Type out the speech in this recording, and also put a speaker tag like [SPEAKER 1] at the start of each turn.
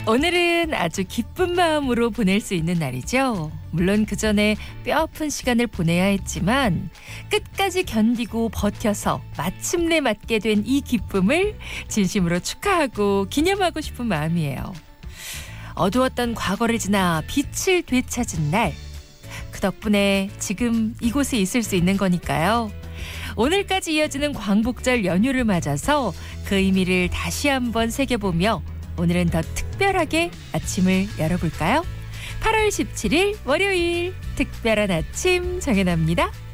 [SPEAKER 1] 오늘은 아주 기쁜 마음으로 보낼 수 있는 날이죠. 물론 그 전에 뼈아픈 시간을 보내야 했지만 끝까지 견디고 버텨서 마침내 맞게 된 이 기쁨을 진심으로 축하하고 기념하고 싶은 마음이에요. 어두웠던 과거를 지나 빛을 되찾은 날. 그 덕분에 지금 이곳에 있을 수 있는 거니까요. 오늘까지 이어지는 광복절 연휴를 맞아서 그 의미를 다시 한번 새겨보며 오늘은 더 특별하게 아침을 열어볼까요? 8월 17일 월요일 특별한 아침 정연아입니다.